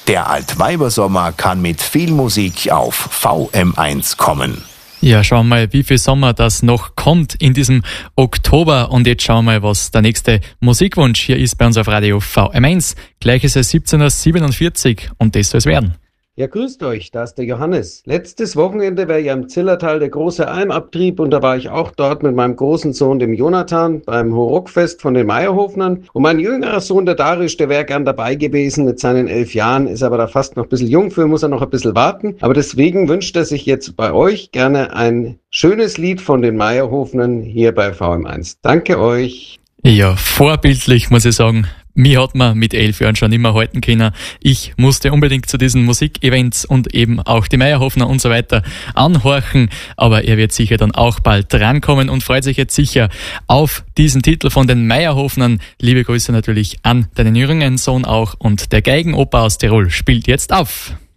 Der Altweibersommer kann mit viel Musik auf VM1 kommen. Ja, schauen wir mal, wie viel Sommer das noch kommt in diesem Oktober. Und jetzt schauen wir mal, was der nächste Musikwunsch hier ist bei uns auf Radio VM1. Gleich ist es 17.47 Uhr und das soll es werden. Ja, grüßt euch, da ist der Johannes. Letztes Wochenende war ja im Zillertal der große Almabtrieb und da war ich auch dort mit meinem großen Sohn, dem Jonathan, beim Hauruckfest von den Meierhofnern. Und mein jüngerer Sohn, der Darisch, der wäre gern dabei gewesen mit seinen 11 Jahren, ist aber da fast noch ein bisschen jung für, muss er noch ein bisschen warten. Aber deswegen wünscht er sich jetzt bei euch gerne ein schönes Lied von den Meierhofnern hier bei VM1. Danke euch. Ja, vorbildlich, muss ich sagen. Mich hat man mit 11 Jahren schon immer halten können. Ich musste unbedingt zu diesen Musikevents und eben auch die Meierhofner und so weiter anhorchen. Aber er wird sicher dann auch bald drankommen und freut sich jetzt sicher auf diesen Titel von den Meierhofnern. Liebe Grüße natürlich an deinen jüngeren Sohn auch. Und der Geigenoper aus Tirol spielt jetzt auf.